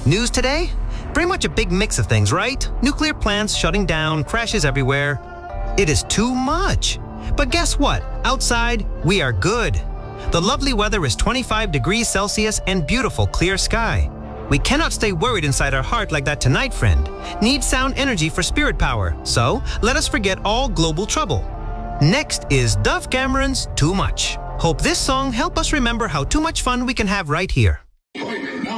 News today? Pretty much a big mix of things, right? Nuclear plants shutting down, crashes everywhere. It is too much. But guess what? Outside, we are good. The lovely weather is 25 degrees Celsius and beautiful clear sky. We cannot stay worried inside our heart like that tonight, friend. Need sound energy for spirit power, so let us forget all global trouble. Next is Dove Cameron's Too Much. Hope this song help us remember how too much fun we can have right here.